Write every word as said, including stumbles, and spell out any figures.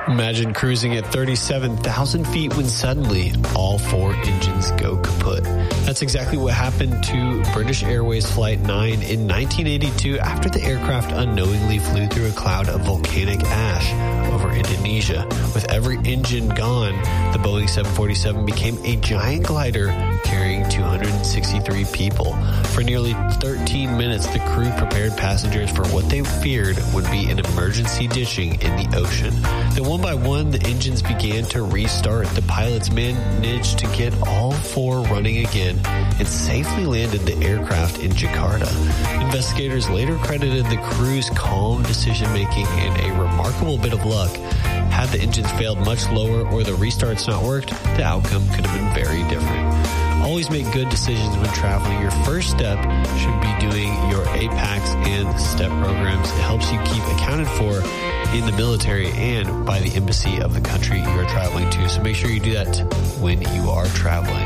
Imagine cruising at thirty-seven thousand feet when suddenly all four engines go kaput. That's exactly what happened to British Airways Flight nine in nineteen eighty-two after the aircraft unknowingly flew through a cloud of volcanic ash over Indonesia. With every engine gone, the Boeing seven forty-seven became a giant glider carrying two hundred sixty-three people. For nearly thirteen minutes, the crew prepared passengers for what they feared would be an emergency ditching in the ocean. Then one by one, the engines began to restart. The pilots managed to get all four running again and safely landed the aircraft in Jakarta. Investigators later credited the crew's calm decision-making and a remarkable bit of luck. Had the engines failed much lower or the restarts not worked, the outcome could have been very different. Always make good decisions when traveling. Your first step should be doing your A PACS and STEP programs. It helps you keep accounted for in the military and by the embassy of the country you are traveling to. So make sure you do that when you are traveling.